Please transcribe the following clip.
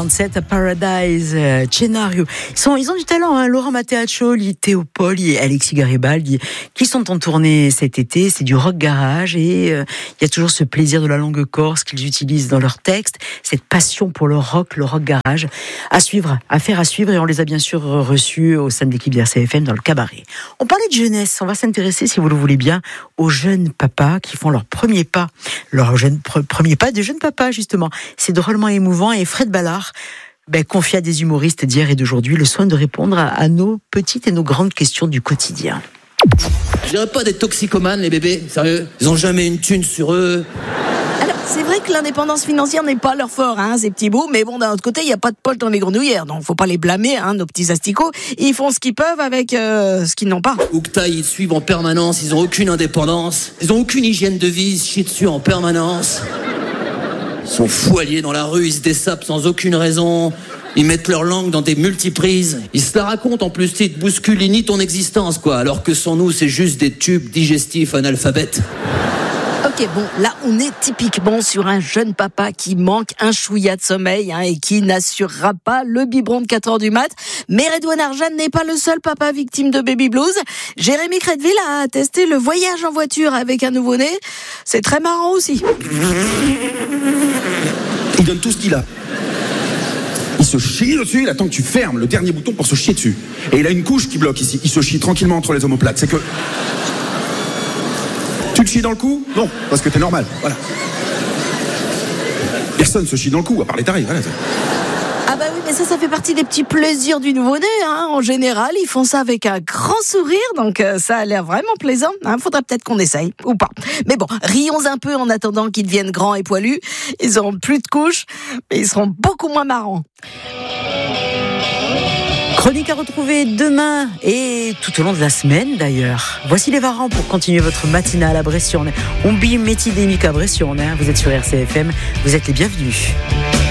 Sunset Paradise, Cenario. Ils ont du talent, hein. Laurent Matteaccioli, Théo Paul et Alexis Garibaldi, qui sont en tournée cet été. C'est du rock garage et il y a toujours ce plaisir de la langue corse qu'ils utilisent dans leurs textes, cette passion pour le rock garage. Affaire à suivre, et on les a bien sûr reçus au sein de l'équipe d'RCFM dans le cabaret. On parlait de jeunesse, on va s'intéresser, si vous le voulez bien, aux jeunes papas qui font leur premier pas de jeunes papas, justement. C'est drôlement émouvant, et Fred Ballard confie à des humoristes d'hier et d'aujourd'hui le soin de répondre à nos petites et nos grandes questions du quotidien. Je dirais pas des toxicomanes, les bébés, sérieux. Ils ont jamais une thune sur eux. Alors, c'est vrai que l'indépendance financière n'est pas leur fort, ces petits bouts, mais bon, d'un autre côté, il n'y a pas de poche dans les grenouillères, donc faut pas les blâmer, nos petits asticots. Ils font ce qu'ils peuvent avec ce qu'ils n'ont pas. Oukta, ils suivent en permanence, ils ont aucune indépendance, ils ont aucune hygiène de vie, ils se chient dessus en permanence. Ils sont fous alliés dans la rue, ils se dessapent sans aucune raison. Ils mettent leur langue dans des multiprises. Ils se la racontent en plus, ils te bousculent, ils nient ton existence, quoi. Alors que sans nous, c'est juste des tubes digestifs analphabètes. Ok, bon, là, on est typiquement sur un jeune papa qui manque un chouïa de sommeil et qui n'assurera pas le biberon de 4h du mat. Mais Redouane Arjan n'est pas le seul papa victime de baby blues. Jérémy Crédville a testé le voyage en voiture avec un nouveau-né. C'est très marrant aussi. Il donne tout ce qu'il a. Il se chie dessus, il attend que tu fermes le dernier bouton pour se chier dessus. Et il a une couche qui bloque ici. Il se chie tranquillement entre les omoplates. C'est que... Tu te chies dans le cou ? Non, parce que t'es normal, voilà. Personne se chie dans le cou, à part les tarifs, voilà. Ah bah oui, mais ça fait partie des petits plaisirs du nouveau-né. En général, ils font ça avec un grand sourire, donc ça a l'air vraiment plaisant. Faudrait peut-être qu'on essaye, ou pas. Mais bon, rions un peu en attendant qu'ils deviennent grands et poilus. Ils auront plus de couches, mais ils seront beaucoup moins marrants. Chronique à retrouver demain et tout au long de la semaine d'ailleurs. Voici les Varans pour continuer votre matinale à Brescione. Un bi metti d'amica Brescione, vous êtes sur RCFM, vous êtes les bienvenus.